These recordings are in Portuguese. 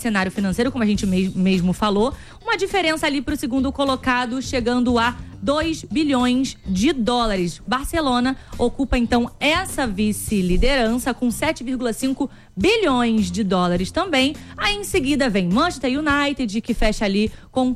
cenário financeiro, como a gente mesmo falou, uma diferença ali para o segundo colocado, chegando a 2 bilhões de dólares. Barcelona ocupa, então, essa vice-liderança com 7,5 bilhões de dólares também. Aí, em seguida, vem Manchester United, que fecha ali com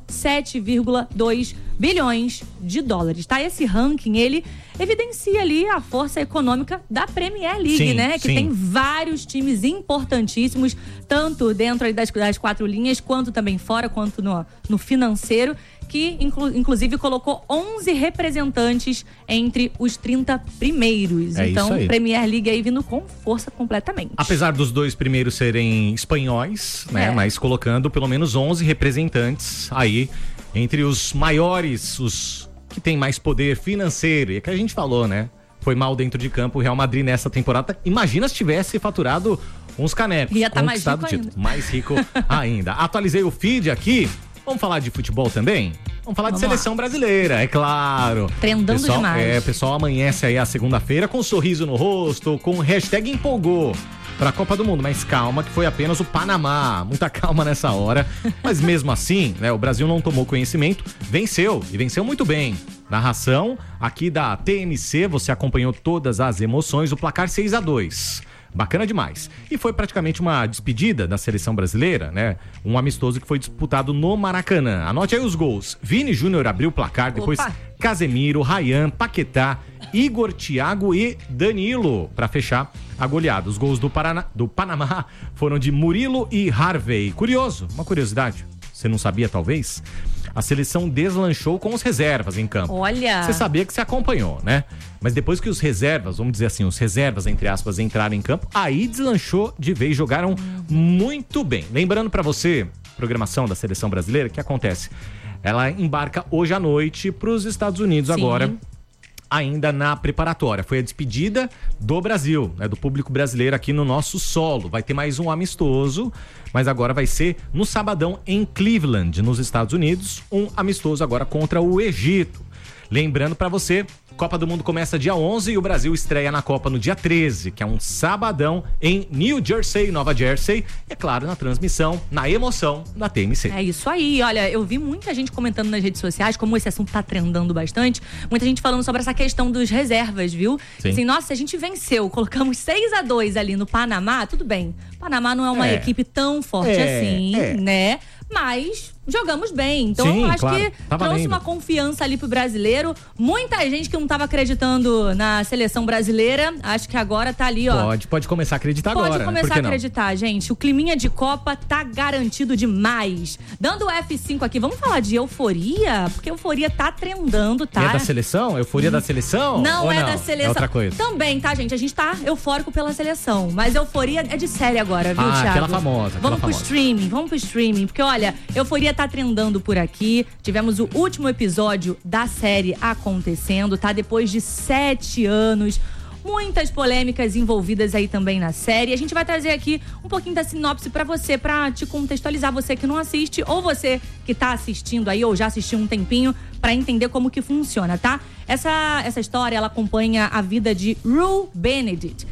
7,2 bilhões de dólares, tá? Esse ranking, ele evidencia ali a força econômica da Premier League, sim, né? Que sim. tem vários times importantíssimos, tanto dentro ali das 4 linhas, quanto também fora, quanto no financeiro, que inclusive colocou 11 representantes entre os 30 primeiros. Então, Premier League aí vindo com força completamente. Apesar dos 2 primeiros serem espanhóis, né? Mas colocando pelo menos 11 representantes aí entre os maiores, os que tem mais poder financeiro. E é que a gente falou, né? Foi mal dentro de campo o Real Madrid nessa temporada. Imagina se tivesse faturado uns canecos. Ia estar mais rico ainda. Mais rico ainda. Atualizei o feed aqui. Vamos falar de futebol também? Vamos falar de seleção brasileira, é claro. Trendando demais. O pessoal amanhece aí a segunda-feira com um sorriso no rosto, com o hashtag empolgou para a Copa do Mundo, mas calma que foi apenas o Panamá, muita calma nessa hora, mas mesmo assim, né, o Brasil não tomou conhecimento, venceu e venceu muito bem. Narração aqui da TNC, você acompanhou todas as emoções, o placar 6-2. Bacana demais. E foi praticamente uma despedida da seleção brasileira, né? Um amistoso que foi disputado no Maracanã. Anote aí os gols. Vini Júnior abriu o placar, depois Casemiro, Ryan, Paquetá, Igor, Thiago e Danilo para fechar a goleada. Os gols do Panamá foram de Murilo e Harvey. Curioso, uma curiosidade. Você não sabia, talvez? A seleção deslanchou com os reservas em campo. Olha! Você sabia que você acompanhou, né? Mas depois que os reservas, vamos dizer assim, os reservas, entre aspas, entraram em campo, aí deslanchou de vez, jogaram muito bem. Lembrando pra você, programação da seleção brasileira, o que acontece? Ela embarca hoje à noite pros Estados Unidos agora, ainda na preparatória. Foi a despedida do Brasil, né, do público brasileiro aqui no nosso solo. Vai ter mais um amistoso, mas agora vai ser no sabadão em Cleveland, nos Estados Unidos. Um amistoso agora contra o Egito. Lembrando pra você, Copa do Mundo começa dia 11 e o Brasil estreia na Copa no dia 13, que é um sabadão em New Jersey, Nova Jersey. E é claro, na transmissão, na emoção da TNC. É isso aí. Olha, eu vi muita gente comentando nas redes sociais, como esse assunto tá trendando bastante, muita gente falando sobre essa questão dos reservas, viu? Sim. Assim, nossa, a gente venceu, colocamos 6-2 ali no Panamá, tudo bem. Panamá não é uma equipe tão forte assim, né? Mas jogamos bem. Então, sim, eu acho claro, que tá trouxe valendo. uma confiança ali pro brasileiro. Muita gente que não tava acreditando na seleção brasileira, acho que agora tá ali, ó. Pode começar a acreditar agora, Pode começar né? Por que a não? acreditar, gente. O climinha de Copa tá garantido demais. Dando o F5 aqui, vamos falar de euforia? Porque euforia tá trendando, tá? É da seleção? Euforia da seleção? Não ou é da seleção. É outra coisa. Também, tá, gente? A gente tá eufórico pela seleção. Mas euforia é de série agora, viu, Thiago? Aquela famosa. Vamos pro streaming. Porque, olha, euforia tá trendando por aqui. Tivemos o último episódio da série acontecendo, tá? Depois de 7 anos. Muitas polêmicas envolvidas aí também na série. A gente vai trazer aqui um pouquinho da sinopse pra você, pra te contextualizar, você que não assiste, ou você que tá assistindo aí, ou já assistiu um tempinho, pra entender como que funciona, tá? Essa história, ela acompanha a vida de Rue Bennett,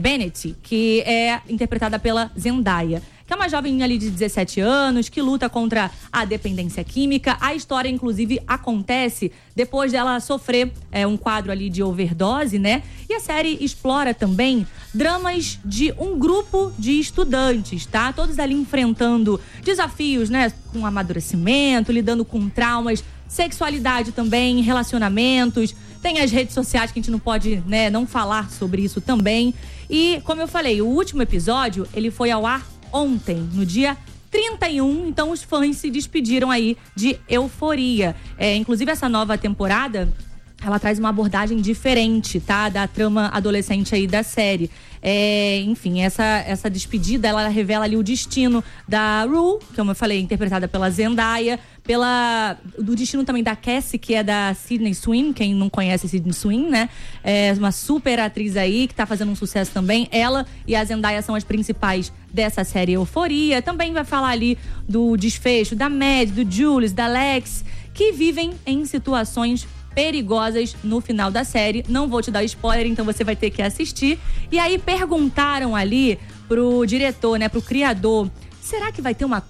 que é interpretada pela Zendaya, que é uma jovem ali de 17 anos, que luta contra a dependência química. A história, inclusive, acontece depois dela sofrer um quadro ali de overdose, né? E a série explora também dramas de um grupo de estudantes, tá? Todos ali enfrentando desafios, né? Com amadurecimento, lidando com traumas, sexualidade também, relacionamentos. Tem as redes sociais que a gente não pode, né, não falar sobre isso também. E, como eu falei, o último episódio, ele foi ao ar ontem, no dia 31, então os fãs se despediram aí de euforia. Inclusive, essa nova temporada, ela traz uma abordagem diferente, tá? Da trama adolescente aí da série. Enfim, essa despedida, ela revela ali o destino da Rue, como eu falei, interpretada pela Zendaya, do destino também da Cassie, que é da Sydney Sweeney. Quem não conhece a Sydney Sweeney, né? É uma super atriz aí, que tá fazendo um sucesso também. Ela e a Zendaya são as principais dessa série Euforia. Também vai falar ali do desfecho da Mad, do Julius, da Lex, que vivem em situações perigosas no final da série. Não vou te dar spoiler, então você vai ter que assistir. E aí perguntaram ali pro diretor, né, pro criador, será que vai ter uma